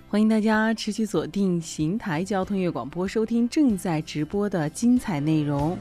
欢迎大家持续锁定邢台交通乐广播，收听正在直播的精彩内容。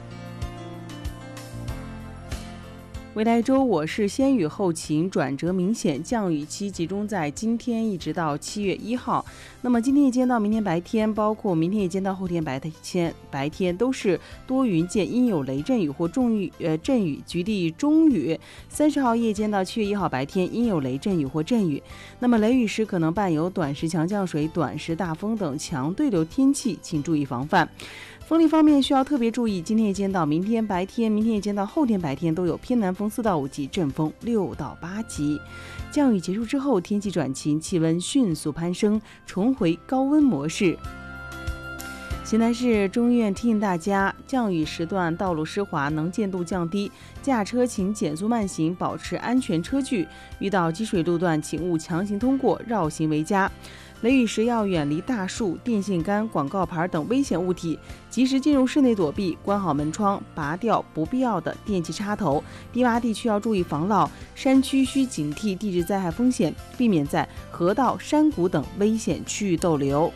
未来周我市先雨后晴，转折明显，降雨期集中在今天一直到7月1号。那么今天夜间到明天白天，包括明天夜间到后天白天都是多云见阴有雷阵雨或阵雨，局地中雨。30号夜间到7月1号白天阴有雷阵雨或阵雨。那么雷雨时可能伴有短时强降水、短时大风等强对流天气，请注意防范。风力方面需要特别注意，今天夜间到明天白天，明天夜间到后天白天都有偏南风4到5级，阵风6到8级。降雨结束之后，天气转晴，气温迅速攀升，重回高温模式。邢台市中医院提醒大家，降雨时段道路湿滑，能见度降低，驾车请减速慢行，保持安全车距。遇到积水路段，请勿强行通过，绕行为佳。雷雨时要远离大树、电线杆、广告牌等危险物体，及时进入室内躲避，关好门窗，拔掉不必要的电器插头。低洼地区要注意防涝，山区需警惕地质灾害风险，避免在河道、山谷等危险区域逗留。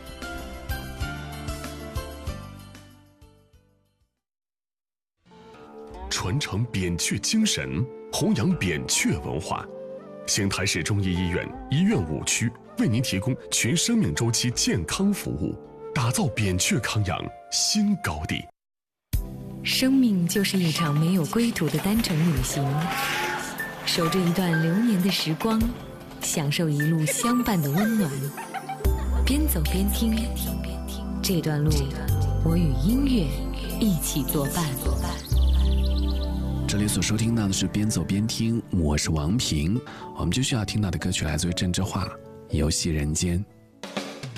传承扁鹊精神，弘扬扁鹊文化。邢台市中医医院医院5区为您提供全生命周期健康服务，打造扁鹊康养新高地。 生命就是一场没有归途的单程旅行，守着一段流年的时光，享受一路相伴的温暖。边走边听，这段路我与音乐一起作伴。 这里所收听到的是边走边听，我是王平。我们继续要听到的歌曲来自于郑智化《游戏人间》。